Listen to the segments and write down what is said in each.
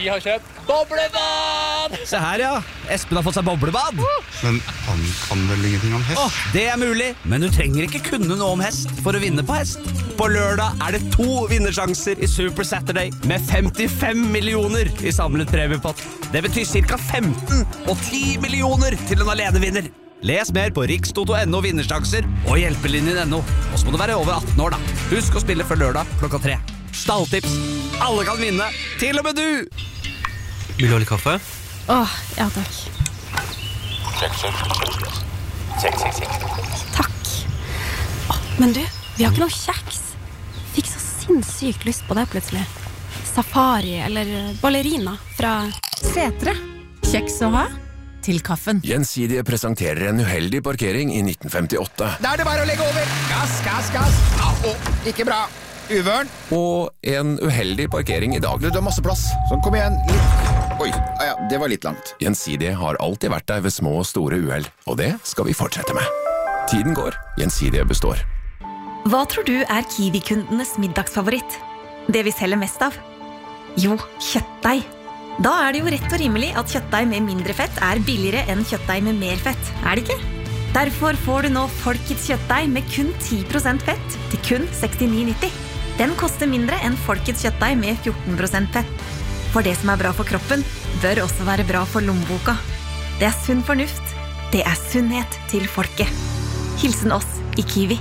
Vi har kjøpt boblebad! Se her, ja. Espen har fått seg boblebad. Men han kan vel ingenting om hest? Det er mulig, men du trenger ikke kunne noe om hest for å vinne på hest. På lørdag er det 2 vinnersjanser i Super Saturday med 55 millioner i samlet premiepott. Det betyr ca. 15 og 10 millioner til en alenevinner. Les mer på rikstoto.no vinnersjanser og hjelpelinjen.no. Og så må du være over 18 år da. Husk å spille før lørdag klokka 3. Stalltips. Alle kan vinne, til og med du! Vil du ha litt kaffe? Ja takk. Takk. Men du, vi har ikke noe kjeks. Fikk så sinnssykt lyst på det plutselig. Safari eller ballerina fra Setre. Kjeks å ha til kaffen. Gjensidige presenterer en uheldig parkering i 1958. Da er det bare å legge over. Gass. Ikke bra. Uvørn. Og en uheldig parkering i dag. Du har masse plass. Sånn, kom igjen. Litt. Oi, ja, det var litt langt. Gjensidige har alltid vært der ved små og store uheld, og det skal vi fortsette med. Tiden går, Gjensidige består. Hva tror du er Kiwi-kundenes middagsfavoritt? Det vi selger mest av? Jo, kjøttdeig. Da er det jo rett og rimelig at kjøttdeig med mindre fett er billigere enn kjøttdeig med mer fett, er det ikke? Derfor får du nå Folkets kjøttdeig med kun 10% fett til kun 69,90. Den koster mindre enn Folkets kjøttdeig med 14% fett. For det som er bra for kroppen, bør også være bra for lommeboka. Det er sunn fornuft. Det er sunnhet til folket. Hilsen oss i Kiwi.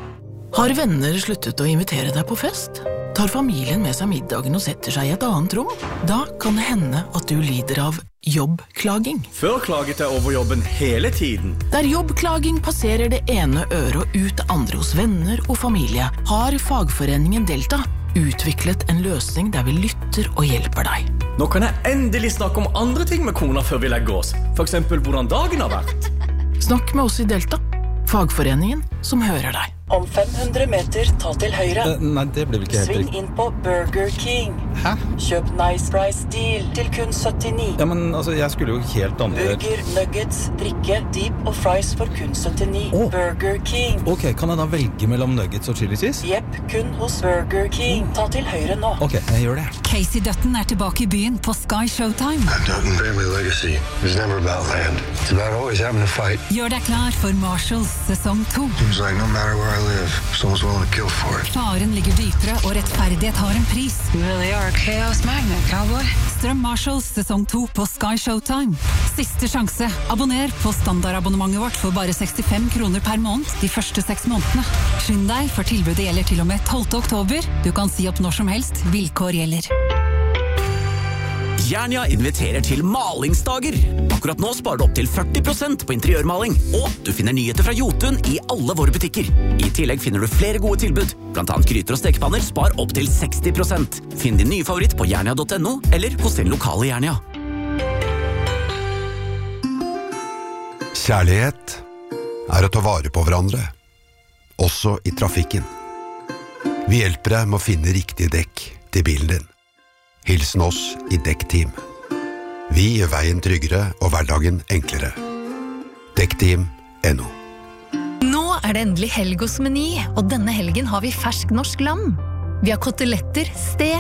Har venner sluttet å invitere deg på fest? Tar familien med seg middagen og setter seg i et annet rom? Da kan det hende at du lider av jobbklaging. Før klaget jeg over jobben hele tiden. Der jobbklaging passerer det ene øret og ut det andre hos venner og familie, har fagforeningen Delta utviklet en løsning der vi lytter og hjelper deg. Nå kan jeg endelig snakke om andre ting med kona før vi legger oss. For eksempel hvordan dagen har vært. Snakk med oss i Delta, fagforeningen som hører deg. Om 500 meter, ta til høyre. Nei, det blir vel ikke helt Sving riktig. inn på Burger King. Hæ? Kjøp Nice Price Deal til kun 79. Ja, men altså, jeg skulle jo helt andre... Burger, nuggets, drikke, deep og fries for kun 79. Burger King. Ok, kan jeg da velge mellom nuggets og chili cheese? Jepp, kun hos Burger King. Ta til høyre nå. Ok, jeg gjør det. Casey Dutton er tilbake i byen på Sky Showtime. Dutton family legacy is never about land. It's about always having a fight. Gjør deg klar for Marshalls sesong 2. Seems like no matter where I live, someone's willing to kill for it. Faren ligger dypere, og rettferdighet har en pris. You really are a chaos magnet, cowboy. Strøm Marshalls sesong 2 på Sky Showtime. Siste sjanse. Abonner på standardabonnementet vårt for bare 65 kroner per måned de første 6 månedene. Skynd deg, for tilbudet gjelder til og med 12. oktober. Du kan si opp når som helst. Vilkår gjelder. Jernia inviterer til malingsdager. Akkurat nå sparer du opp til 40% på interiørmaling, og du finner nyheter fra Jotun i alle våre butikker. I tillegg finner du flere gode tilbud, blant annet gryter og stekepanner spar opp til 60%. Finn din nye favoritt på jernia.no, eller hos din lokale Jernia. Kjærlighet er å ta vare på hverandre, også i trafikken. Vi hjelper deg med å finne riktig dekk til bilen din. Hilsen oss i Dekkteam. Vi gjør veien tryggere og hverdagen enklere. Dekkteam.no. Nå er det endelig helg hos Meny, og denne helgen har vi fersk norsk lam. Vi har koteletter, stek,